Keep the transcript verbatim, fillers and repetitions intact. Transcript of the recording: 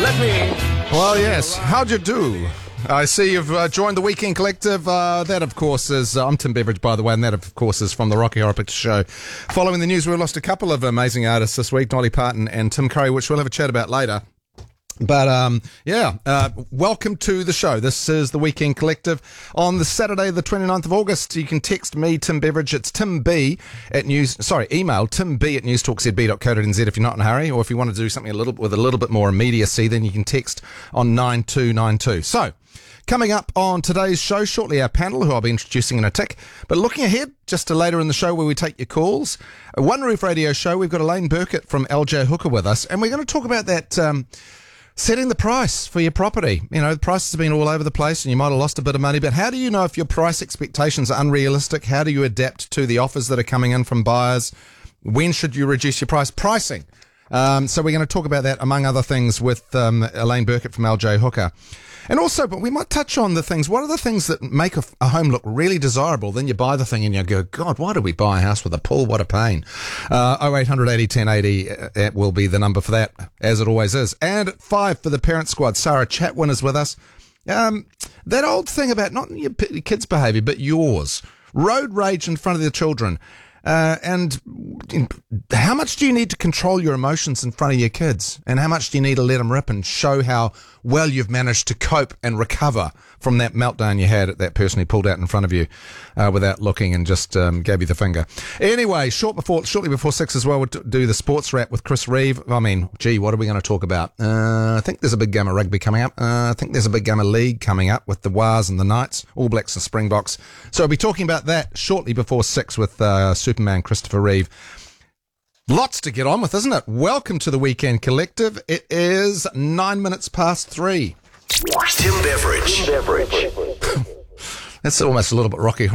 Let me... Well, yes. How'd you do? I see you've uh, joined the Weekend Collective. Uh, that, of course, is... Uh, I'm Tim Beveridge, by the way, and that, of course, is from the Rocky Horror Picture Show. Following the news, we lost a couple of amazing artists this week, Dolly Parton and Tim Curry, which we'll have a chat about later. But, um, yeah, uh, welcome to the show. This is the Weekend Collective. On the Saturday, the twenty-ninth of August, you can text me, Tim Beveridge. It's Tim B at news, sorry, email tim b at newstalk z b dot co dot n z if you're not in a hurry, or if you want to do something a little with a little bit more immediacy, then you can text on nine two nine two. So, coming up on today's show, shortly our panel, who I'll be introducing in a tick. But looking ahead, just to later in the show where we take your calls, a One Roof Radio show, we've got Elaine Burkett from L J Hooker with us, and we're going to talk about that... Um, setting the price for your property. You know, the prices have been all over the place and you might have lost a bit of money, but how do you know if your price expectations are unrealistic? How do you adapt to the offers that are coming in from buyers? When should you reduce your price? Pricing. Um, so we're going to talk about that, among other things, with um, Elaine Burkett from L J Hooker. And also, but we might touch on the things, what are the things that make a, a home look really desirable? Then you buy the thing and you go, God, why did we buy a house with a pool? What a pain. Uh, oh eight hundred eighty ten eighty uh, will be the number for that, as it always is. And at five for the Parent Squad, Sarah Chatwin is with us. Um, that old thing about not your kids' behaviour, but yours. Road rage in front of the children. Uh, and how much do you need to control your emotions in front of your kids? And how much do you need to let them rip and show how well you've managed to cope and recover from that meltdown you had at that person who pulled out in front of you uh, without looking and just um, gave you the finger? Anyway, short before, shortly before six as well, we'll do the sports wrap with Chris Reeve. I mean, gee, what are we going to talk about? Uh, I think there's a big game of rugby coming up. Uh, I think there's a big game of league coming up with the Wars and the Knights, All Blacks and Springboks. So we'll be talking about that shortly before six with uh, Superman Christopher Reeve. Lots to get on with, isn't it? Welcome to the Weekend Collective. It is nine minutes past three. Tim Beveridge. Tim Beveridge. That's almost a little bit Rocky